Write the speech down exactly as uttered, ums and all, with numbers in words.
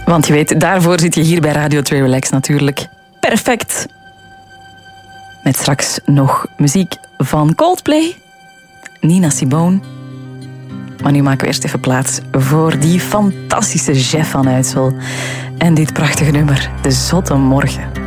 Want je weet, daarvoor zit je hier bij Radio twee Relax natuurlijk. Perfect. Met straks nog muziek van Coldplay, Nina Simone. Maar nu maken we eerst even plaats voor die fantastische Jeff van Uitsel. En dit prachtige nummer, De Zotte Morgen.